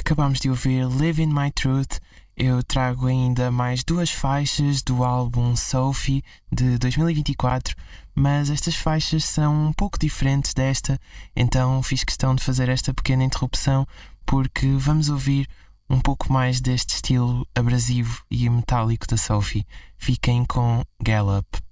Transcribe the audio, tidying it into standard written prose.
Acabamos de ouvir Live in My Truth. Eu trago ainda mais duas faixas do álbum Sophie de 2024, mas estas faixas são um pouco diferentes desta, então fiz questão de fazer esta pequena interrupção porque vamos ouvir um pouco mais deste estilo abrasivo e metálico da Sophie. Fiquem com Gallup.